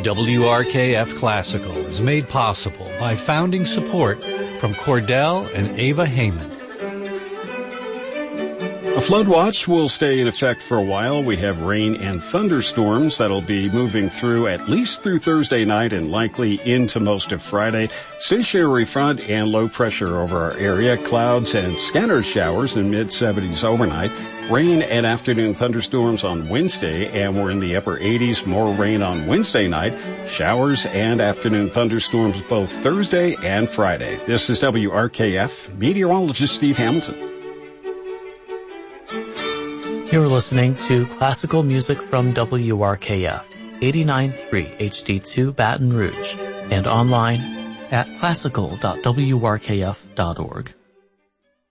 WRKF Classical is made possible by founding support from Cordell and Ava Heyman. A flood watch will stay in effect for a while. We have rain and thunderstorms that'll be moving through at least through Thursday night and likely into most of Friday. Stationary front and low pressure over our area. Clouds and scattered showers in mid-70s overnight. Rain and afternoon thunderstorms on Wednesday, and we're in the upper 80s. More rain on Wednesday night. Showers and afternoon thunderstorms both Thursday and Friday. This is WRKF meteorologist Steve Hamilton. You're listening to classical music from WRKF 89.3 HD2 Baton Rouge and online at classical.wrkf.org.